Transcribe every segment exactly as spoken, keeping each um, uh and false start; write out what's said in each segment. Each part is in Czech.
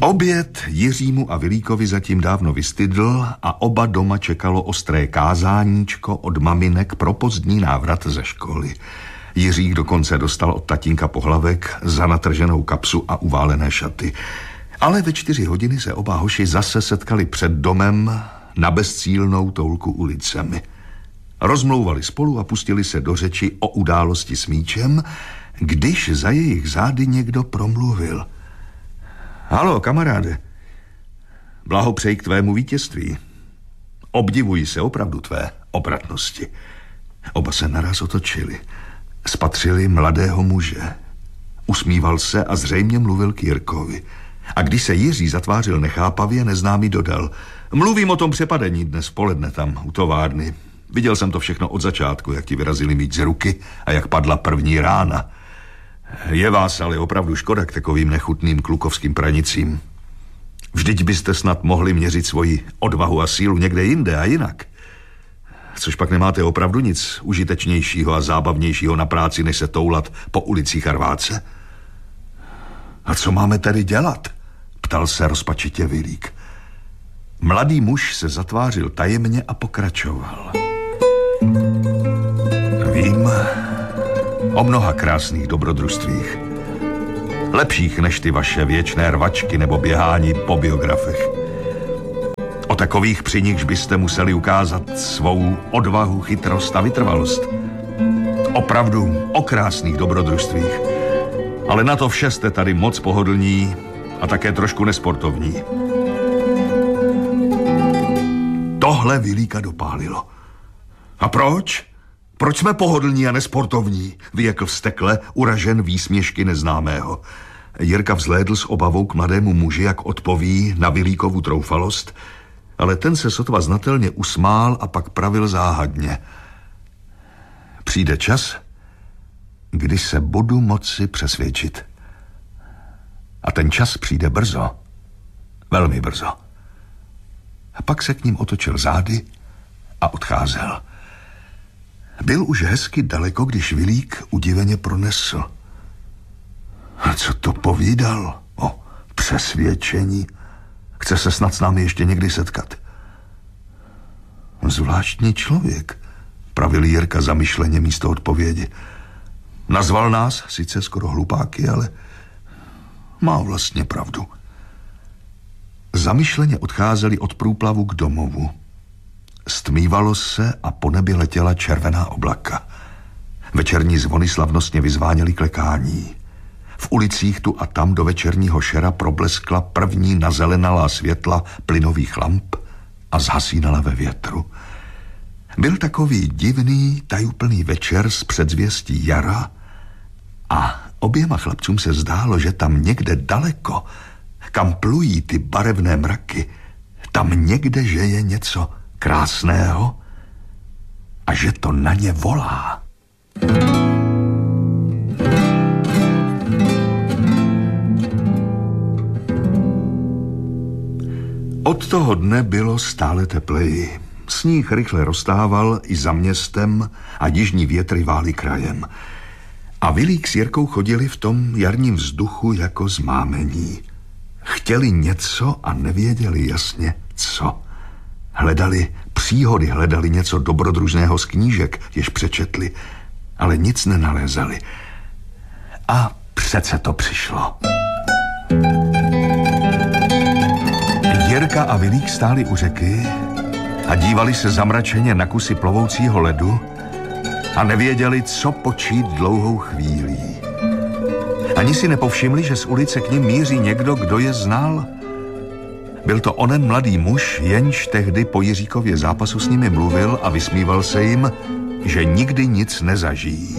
Oběd Jiřímu a Vilíkovi zatím dávno vystydl a oba doma čekalo ostré kázáníčko od maminek pro pozdní návrat ze školy. Jiřík dokonce dostal od tatínka pohlavek za natrženou kapsu a uválené šaty. Ale ve čtyři hodiny se oba hoši zase setkali před domem na bezcílnou toulku ulicemi. Rozmlouvali spolu a pustili se do řeči o události s míčem, když za jejich zády někdo promluvil. Haló, kamaráde, blahopřeji k tvému vítězství. Obdivuji se opravdu tvé obratnosti. Oba se naraz otočili. Spatřili mladého muže. Usmíval se a zřejmě mluvil k Jirkovi. A když se Jiří zatvářil nechápavě, neznámý dodal. Mluvím o tom přepadení dnes poledne tam u továrny. Viděl jsem to všechno od začátku, jak ti vyrazili míč z ruky a jak padla první rána. Je vás ale opravdu škoda k takovým nechutným klukovským pranicím. Vždyť byste snad mohli měřit svoji odvahu a sílu někde jinde a jinak. Což pak nemáte opravdu nic užitečnějšího a zábavnějšího na práci, než se toulat po ulicích a rvát se? A co máme tady dělat? Ptal se rozpačitě Vilík. Mladý muž se zatvářil tajemně a pokračoval. Vím o mnoha krásných dobrodružstvích. Lepších než ty vaše věčné rvačky nebo běhání po biografech. O takových, při nichž byste museli ukázat svou odvahu, chytrost a vytrvalost. Opravdu o krásných dobrodružstvích. Ale na to vše jste tady moc pohodlní a také trošku nesportovní. Tohle Vilíka dopálilo. A proč? Proč jsme pohodlní a nesportovní? Vyjekl vztekle, uražen výsměšky neznámého. Jirka vzhlédl s obavou k mladému muži, jak odpoví na Vilíkovu troufalost, ale ten se sotva znatelně usmál a pak pravil záhadně. Přijde čas, kdy se budu moci přesvědčit. A ten čas přijde brzo. Velmi brzo. A pak se k ním otočil zády a odcházel. Byl už hezky daleko, když Vilík udiveně pronesl. A co to povídal o přesvědčení? Chce se snad s námi ještě někdy setkat? Zvláštní člověk, pravil Jirka zamyšleně místo odpovědi. Nazval nás sice skoro hlupáky, ale má vlastně pravdu. Zamyšleně odcházeli od průplavu k domovu. Stmívalo se a po nebi letěla červená oblaka. Večerní zvony slavnostně vyzváněly klekání. V ulicích tu a tam do večerního šera probleskla první nazelenalá světla plynových lamp a zhasínala ve větru. Byl takový divný, tajuplný večer s předzvěstí jara a oběma chlapcům se zdálo, že tam někde daleko, kam plují ty barevné mraky, tam někde žeje něco krásného a že to na ně volá. Od toho dne bylo stále tepleji. Sníh rychle roztával i za městem a jižní větry vály krajem. A Vilík s Jirkou chodili v tom jarním vzduchu jako zmámení. Chtěli něco a nevěděli jasně co. Hledali příhody, hledali něco dobrodružného z knížek, jež přečetli, ale nic nenalézali. A přece to přišlo. Jirka a Vilík stáli u řeky a dívali se zamračeně na kusy plovoucího ledu a nevěděli, co počít dlouhou chvílí. Ani si nepovšimli, že z ulice k nim míří někdo, kdo je znal. Byl to onen mladý muž, jenž tehdy po Jiříkově zápasu s nimi mluvil a vysmíval se jim, že nikdy nic nezažijí.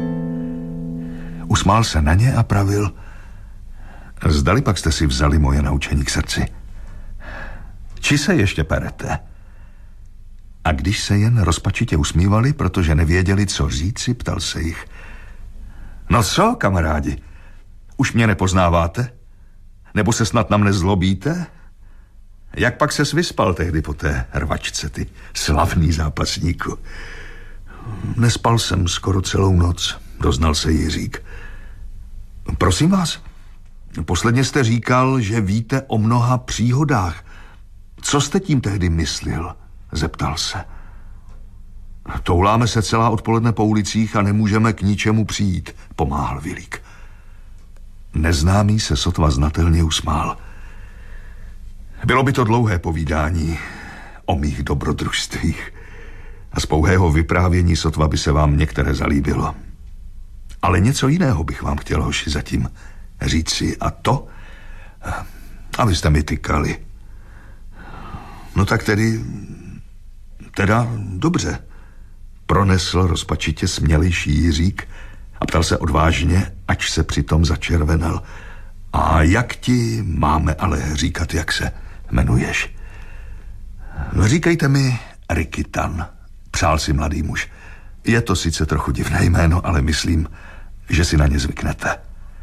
Usmál se na ně a pravil: zdali pak jste si vzali moje naučení k srdci? Či se ještě perete? A když se jen rozpačitě usmívali, protože nevěděli, co říci, ptal se jich: no co, kamarádi, už mě nepoznáváte? Nebo se snad na mne zlobíte? Jak pak ses vyspal tehdy po té rvačce, ty slavný zápasníku? Nespal jsem skoro celou noc, doznal se Jiřík. Prosím vás, Posledně jste říkal, že víte o mnoha příhodách. Co jste tím tehdy myslil? Zeptal se. Touláme se celá odpoledne po ulicích a nemůžeme k ničemu přijít, pomáhal Vilík. Neznámý se sotva znatelně usmál. Bylo by to dlouhé povídání o mých dobrodružstvích a z pouhého vyprávění sotva by se vám některé zalíbilo. Ale něco jiného bych vám chtěl, hoši, zatím říci, a to, abyste mi tykali. No tak tedy, teda dobře, pronesl rozpačitě smělejší Jiřík a ptal se odvážně, ač se přitom začervenal. A jak ti máme ale říkat, jak se jmenuješ? Říkejte mi Rikitan, přál si mladý muž. Je to sice trochu divné jméno, ale myslím, že si na ně zvyknete.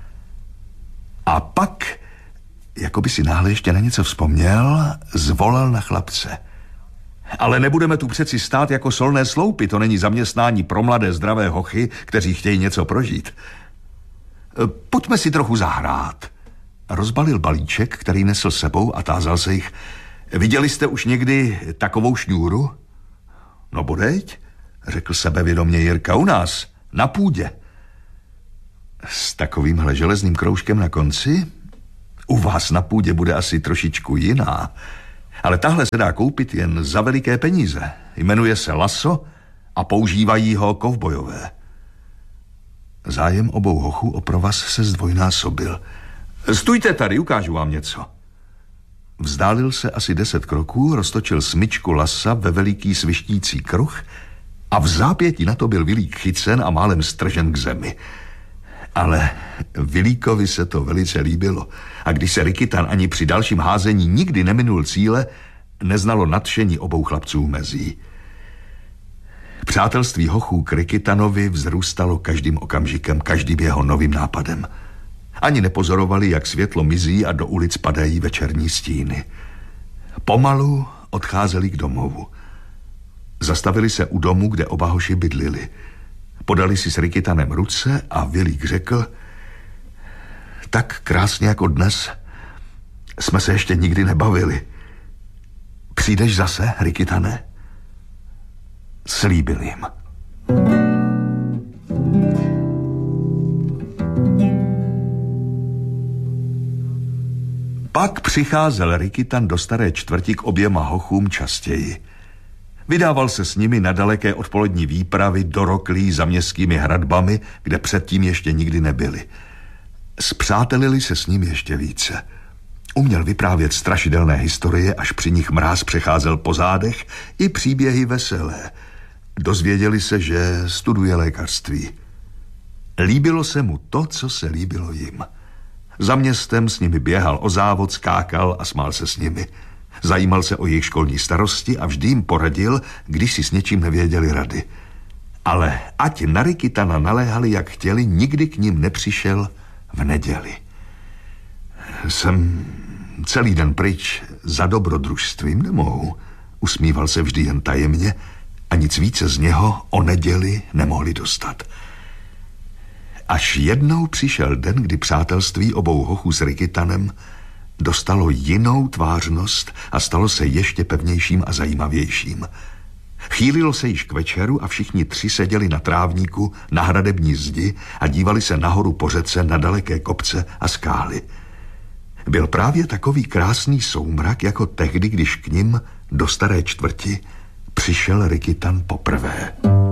A pak, jako by si náhle ještě na něco vzpomněl, zvolal na chlapce. Ale nebudeme tu přeci stát jako solné sloupy, to není zaměstnání pro mladé zdravé hochy, kteří chtějí něco prožít. Pojďme si trochu zahrát. Rozbalil balíček, který nesl sebou, a tázal se jich. Viděli jste už někdy takovou šňůru? No bodeď, řekl sebevědomě Jirka, u nás, na půdě. S takovýmhle železným kroužkem na konci? U vás na půdě bude asi trošičku jiná. Ale tahle se dá koupit jen za veliké peníze. Jmenuje se laso a používají ho kovbojové. Zájem obou hochů o provaz se zdvojnásobil. Stůjte tady, ukážu vám něco. Vzdálil se asi deset kroků, roztočil smyčku lasa ve veliký svištící kruh a v zápětí na to byl Vilík chycen a málem stržen k zemi. Ale Vilíkovi se to velice líbilo a když se Rikitan ani při dalším házení nikdy neminul cíle, neznalo nadšení obou chlapců mezí. Přátelství hochů k Rikitanovi vzrůstalo každým okamžikem, každým jeho novým nápadem. Ani nepozorovali, jak světlo mizí a do ulic padají večerní stíny. Pomalu odcházeli k domovu. Zastavili se u domu, kde oba hoši bydlili. Podali si s Rikitanem ruce a Vilík řekl: tak krásně jako dnes jsme se ještě nikdy nebavili. Přijdeš zase, Rikitane? Slíbil jim. Pak přicházel Rikitan do staré čtvrti k oběma hochům častěji. Vydával se s nimi na daleké odpolední výpravy doroklí za městskými hradbami, kde předtím ještě nikdy nebyli. Spřátelili se s ním ještě více. Uměl vyprávět strašidelné historie, až při nich mráz přecházel po zádech, i příběhy veselé. Dozvěděli se, že studuje lékařství. Líbilo se mu to, co se líbilo jim. Za městem s nimi běhal o závod, skákal a smál se s nimi. Zajímal se o jejich školní starosti a vždy jim poradil, když si s něčím nevěděli rady. Ale ať na Rikitana naléhali, jak chtěli, nikdy k ním nepřišel v neděli. Jsem celý den pryč za dobrodružstvím, nemohu. Usmíval se vždy jen tajemně a nic více z něho o neděli nemohli dostat. Až jednou přišel den, kdy přátelství obou hochů s Rikitanem dostalo jinou tvářnost a stalo se ještě pevnějším a zajímavějším. Chýlilo se již k večeru a všichni tři seděli na trávníku na hradební zdi a dívali se nahoru po řece na daleké kopce a skály. Byl právě takový krásný soumrak, jako tehdy, když k nim do staré čtvrti přišel Rikitan poprvé.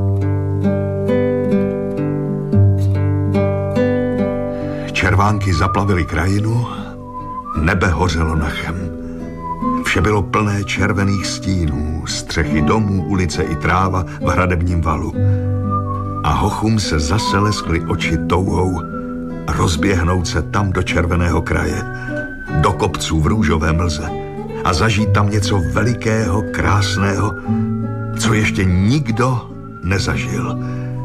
Červánky zaplavily krajinu, nebe hořelo nachem. Vše bylo plné červených stínů, střechy domů, ulice i tráva v hradebním valu. A hochům se zase leskly oči touhou rozběhnout se tam do červeného kraje, do kopců v růžové mlze a zažít tam něco velikého, krásného, co ještě nikdo nezažil.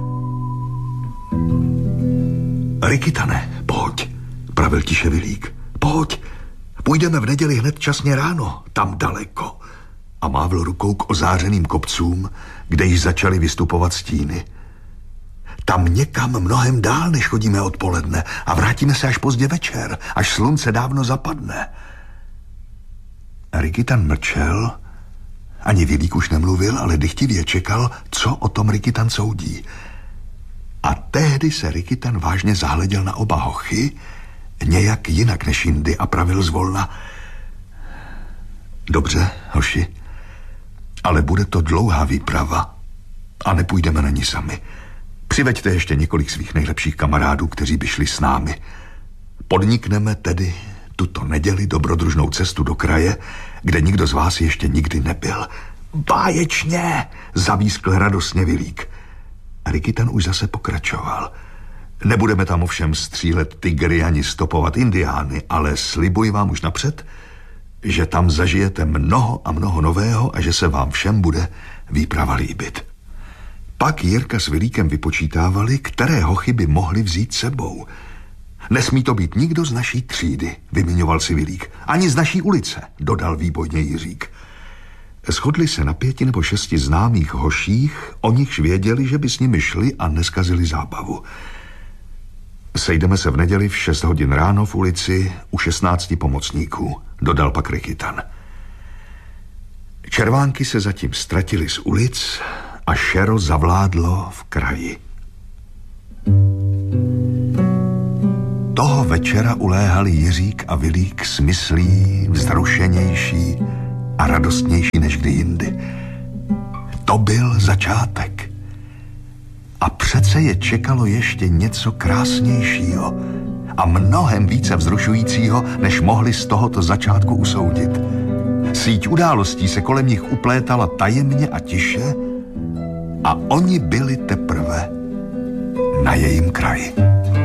Rikitane, pojď, pravil tiše Vilík, pojď, půjdeme v neděli hned časně ráno, tam daleko. A mávl rukou k ozářeným kopcům, kde již začaly vystupovat stíny. Tam někam mnohem dál, než chodíme odpoledne a vrátíme se až pozdě večer, až slunce dávno zapadne. Rikitan mlčel, ani Vilík už nemluvil, ale dychtivě čekal, co o tom Rikitan soudí. A tehdy se Rikitan vážně zahleděl na oba hochy, nějak jinak než jindy, a pravil zvolna: dobře, hoši, ale bude to dlouhá výprava a nepůjdeme na ní sami. Přiveďte ještě několik svých nejlepších kamarádů, kteří by šli s námi. Podnikneme tedy tuto neděli dobrodružnou cestu do kraje, kde nikdo z vás ještě nikdy nebyl. Báječně, zavískl radostně Vilík. Rikitan už zase pokračoval. Nebudeme tam ovšem střílet tygry ani stopovat indiány, ale slibuji vám už napřed, že tam zažijete mnoho a mnoho nového a že se vám všem bude výprava líbit. Pak Jirka s Vilíkem vypočítávali, které hochy by mohli vzít sebou. Nesmí to být nikdo z naší třídy, vymiňoval si Vilík. Ani z naší ulice, dodal výbojně Jiřík. Shodli se na pěti nebo šesti známých hoších, o nichž věděli, že by s nimi šli a neskazili zábavu. Sejdeme se v neděli v šest hodin ráno v ulici u šestnácti pomocníků, dodal pak Rikitan. Červánky se zatím ztratily z ulic a šero zavládlo v kraji. Toho večera uléhali Jiřík a Vilík s myslí vzrušenější a radostnější než kdy jindy. To byl začátek. A přece je čekalo ještě něco krásnějšího a mnohem více vzrušujícího, než mohli z tohoto začátku usoudit. Síť událostí se kolem nich uplétala tajemně a tiše a oni byli teprve na jejím kraji.